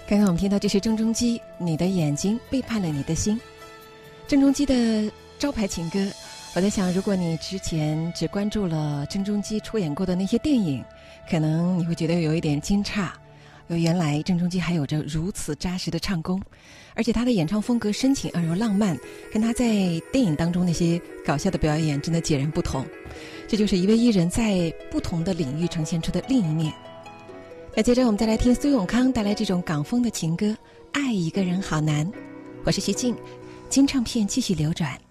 刚刚我们听到这是郑中基，你的眼睛背叛了你的心。郑中基的招牌情歌，我在想，如果你之前只关注了郑中基出演过的那些电影，可能你会觉得有一点惊诧，原来郑中基还有着如此扎实的唱功，而且他的演唱风格深情而又浪漫，跟他在电影当中那些搞笑的表演真的截然不同。这就是一位艺人在不同的领域呈现出的另一面。那接着我们再来听苏永康带来这种港风的情歌《爱一个人好难》。我是徐静，金唱片继续流转。